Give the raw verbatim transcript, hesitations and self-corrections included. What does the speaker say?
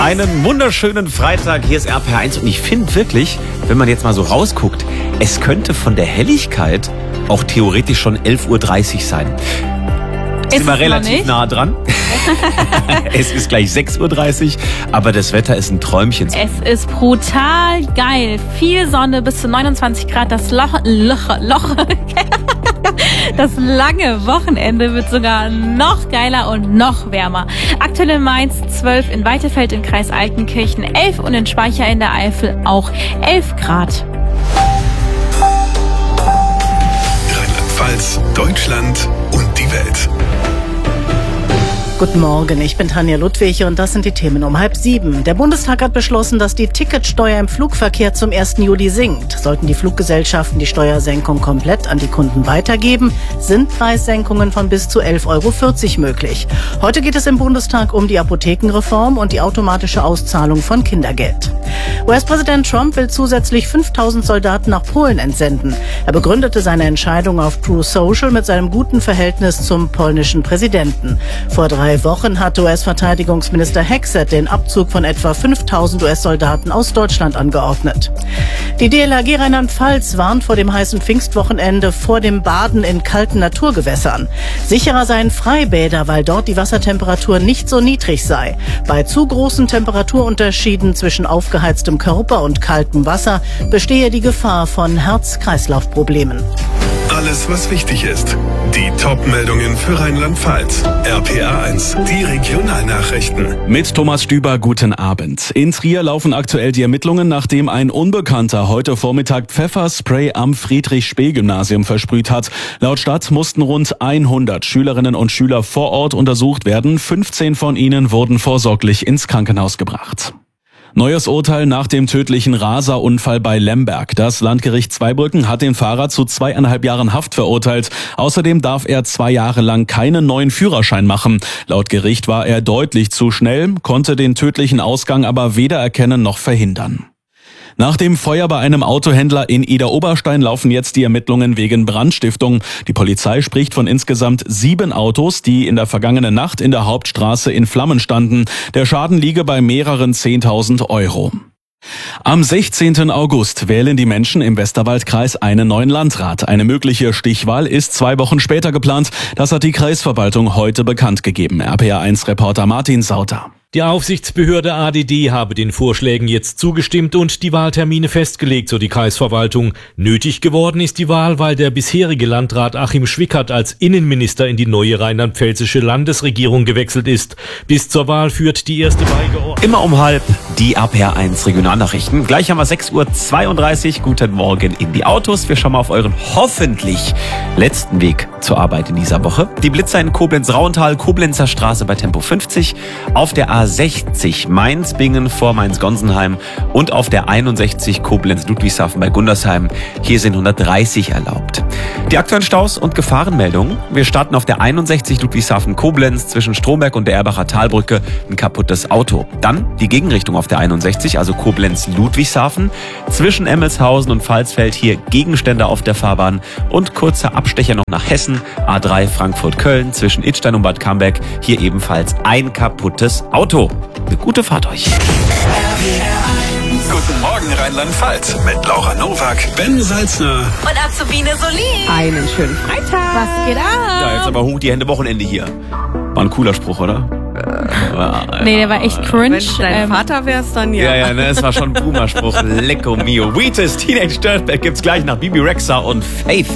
Einen wunderschönen Freitag, hier ist R P R eins und ich finde wirklich, wenn man jetzt mal so rausguckt, es könnte von der Helligkeit auch theoretisch schon elf Uhr dreißig sein. Ist sind wir relativ nah dran. Es ist gleich sechs Uhr dreißig, aber das Wetter ist ein Träumchen. Es ist brutal geil. Viel Sonne, bis zu neunundzwanzig Grad. Das Loch, Loch, Loch. Das lange Wochenende wird sogar noch geiler und noch wärmer. Aktuell in Mainz zwölf, in Weitefeld im Kreis Altenkirchen elf und in Speicher in der Eifel auch elf Grad. Rheinland-Pfalz, Deutschland und die Welt. Guten Morgen, ich bin Tanja Ludwig und das sind die Themen um halb sieben. Der Bundestag hat beschlossen, dass die Ticketsteuer im Flugverkehr zum ersten Juli sinkt. Sollten die Fluggesellschaften die Steuersenkung komplett an die Kunden weitergeben, sind Preissenkungen von bis zu elf Euro vierzig möglich. Heute geht es im Bundestag um die Apothekenreform und die automatische Auszahlung von Kindergeld. U S-Präsident Trump will zusätzlich fünftausend Soldaten nach Polen entsenden. Er begründete seine Entscheidung auf Truth Social mit seinem guten Verhältnis zum polnischen Präsidenten. Vor drei Wochen hat U S-Verteidigungsminister Hegseth den Abzug von etwa fünftausend U S-Soldaten aus Deutschland angeordnet. Die D L R G Rheinland-Pfalz warnt vor dem heißen Pfingstwochenende vor dem Baden in kalten Naturgewässern. Sicherer seien Freibäder, weil dort die Wassertemperatur nicht so niedrig sei. Bei zu großen Temperaturunterschieden zwischen aufgeheiztem Körper und kaltem Wasser bestehe die Gefahr von Herz-Kreislauf-Problemen. Alles, was wichtig ist. Die Top-Meldungen für Rheinland-Pfalz. R P R eins, die Regionalnachrichten. Mit Thomas Stüber, guten Abend. In Trier laufen aktuell die Ermittlungen, nachdem ein Unbekannter heute Vormittag Pfefferspray am Friedrich-Spee-Gymnasium versprüht hat. Laut Stadt mussten rund hundert Schülerinnen und Schüler vor Ort untersucht werden. fünfzehn von ihnen wurden vorsorglich ins Krankenhaus gebracht. Neues Urteil nach dem tödlichen Raser-Unfall bei Lemberg. Das Landgericht Zweibrücken hat den Fahrer zu zweieinhalb Jahren Haft verurteilt. Außerdem darf er zwei Jahre lang keinen neuen Führerschein machen. Laut Gericht war er deutlich zu schnell, konnte den tödlichen Ausgang aber weder erkennen noch verhindern. Nach dem Feuer bei einem Autohändler in Idar-Oberstein laufen jetzt die Ermittlungen wegen Brandstiftung. Die Polizei spricht von insgesamt sieben Autos, die in der vergangenen Nacht in der Hauptstraße in Flammen standen. Der Schaden liege bei mehreren zehntausend Euro. Am sechzehnten August wählen die Menschen im Westerwaldkreis einen neuen Landrat. Eine mögliche Stichwahl ist zwei Wochen später geplant. Das hat die Kreisverwaltung heute bekannt gegeben. R P R eins Reporter Martin Sauter. Die Aufsichtsbehörde A D D habe den Vorschlägen jetzt zugestimmt und die Wahltermine festgelegt, so die Kreisverwaltung. Nötig geworden ist die Wahl, weil der bisherige Landrat Achim Schwickert als Innenminister in die neue rheinland-pfälzische Landesregierung gewechselt ist. Bis zur Wahl führt die erste Beigeordnete. Immer um halb die R P R eins Regionalnachrichten. Gleich haben wir sechs Uhr zweiunddreißig. Guten Morgen in die Autos. Wir schauen mal auf euren hoffentlich letzten Weg zur Arbeit in dieser Woche. Die Blitzer in Koblenz-Rauental, Koblenzer Straße bei Tempo fünfzig, auf der A sechzig Mainz-Bingen vor Mainz-Gonsenheim und auf der einundsechzig Koblenz-Ludwigshafen bei Gundersheim. Hier sind hundertdreißig erlaubt. Die aktuellen Staus und Gefahrenmeldungen. Wir starten auf der einundsechzig Ludwigshafen-Koblenz zwischen Stromberg und der Erbacher Talbrücke ein kaputtes Auto. Dann die Gegenrichtung auf der einundsechzig, also Koblenz-Ludwigshafen. Zwischen Emmelshausen und Pfalzfeld hier Gegenstände auf der Fahrbahn und kurzer Abstecher noch nach Hessen. A drei Frankfurt-Köln zwischen Idstein und Bad Camberg. Hier ebenfalls ein kaputtes Auto. Eine gute Fahrt euch. Guten Morgen Rheinland-Pfalz mit Laura Nowak, Ben Salzner Und Azubine Solin. Einen schönen Freitag. Was geht ab? Ja, jetzt aber hoch die Hände, Wochenende hier. War ein cooler Spruch, oder? Nee, der war echt cringe. Wenn du dein Ähm, Vater wärst, dann ja. Ja, ja, ne, es war schon ein Boomer-Spruch. Lecco mio. Wheatus, Teenage Dirtbag gibt's gleich nach Bibi Rexha und Faith.